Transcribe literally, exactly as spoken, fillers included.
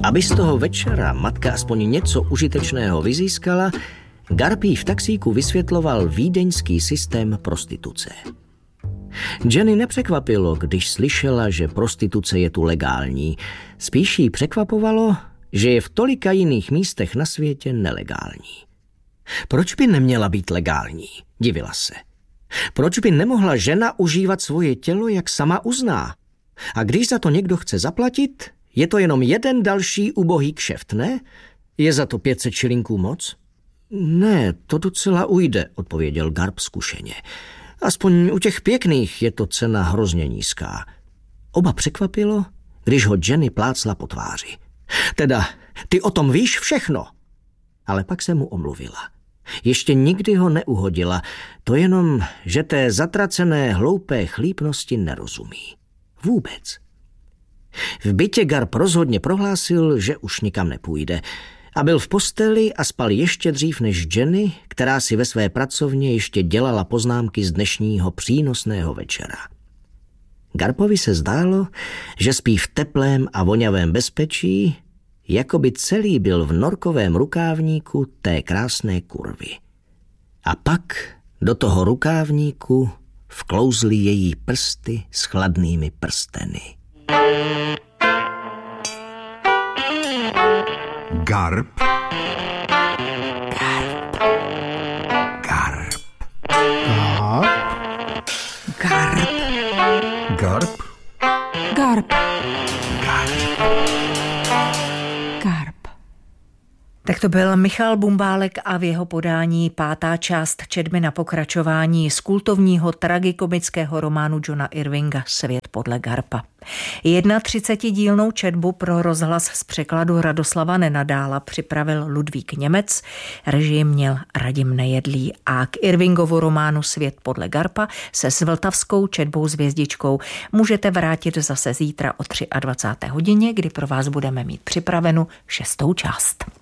Aby z toho večera matka aspoň něco užitečného vyzískala, Garp jí v taxíku vysvětloval vídeňský systém prostituce. Jenny nepřekvapilo, když slyšela, že prostituce je tu legální. Spíš jí překvapovalo, že je v tolika jiných místech na světě nelegální. Proč by neměla být legální? Divila se. Proč by nemohla žena užívat svoje tělo, jak sama uzná? A když za to někdo chce zaplatit, je to jenom jeden další ubohý kšeft, ne? Je za to pět set šilinků moc? Ne, to docela ujde, odpověděl Garp zkušeně. Aspoň u těch pěkných je to cena hrozně nízká. Oba překvapilo, když ho Jenny plácla po tváři. Teda, ty o tom víš všechno. Ale pak se mu omluvila. Ještě nikdy ho neuhodila, to jenom, že té zatracené hloupé chlípnosti nerozumí. Vůbec. V bytě Garp rozhodně prohlásil, že už nikam nepůjde. A byl v posteli a spal ještě dřív než Jenny, která si ve své pracovně ještě dělala poznámky z dnešního přínosného večera. Garpovi se zdálo, že spí v teplém a vonavém bezpečí, jako by celý byl v norkovém rukávníku té krásné kurvy. A pak do toho rukávníku vklouzly její prsty s chladnými prsteny. Garp. Garp. Garp. Garp. Garp. Garp. Garp. Tak to byl Michal Bumbálek a v jeho podání pátá část četby na pokračování z kultovního tragikomického románu Johna Irvinga Svět podle Garpa. třicetidílnou četbu pro rozhlas z překladu Radoslava Nenadála připravil Ludvík Němec, režii měl Radim Nejedlý a k Irvingovu románu Svět podle Garpa se s vltavskou četbou s hvězdičkou můžete vrátit zase zítra o dvacáté třetí hodině, kdy pro vás budeme mít připravenu šestou část.